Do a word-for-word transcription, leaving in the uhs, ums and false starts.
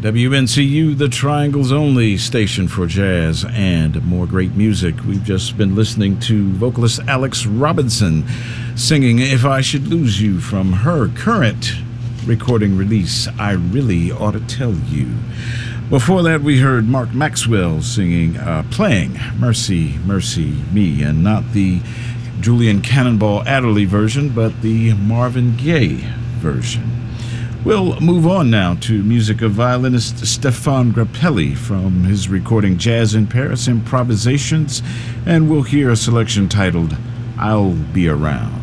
W N C U, the Triangle's only station for jazz and more great music. We've just been listening to vocalist Alex Robinson singing If I Should Lose You from her current recording release, I Really Ought to Tell You. Before that, we heard Mark Maxwell singing, uh, playing Mercy, Mercy Me, and not the Julian Cannonball Adderley version, but the Marvin Gaye version. We'll move on now to music of violinist Stéphane Grappelli from his recording Jazz in Paris Improvisations, and we'll hear a selection titled I'll Be Around.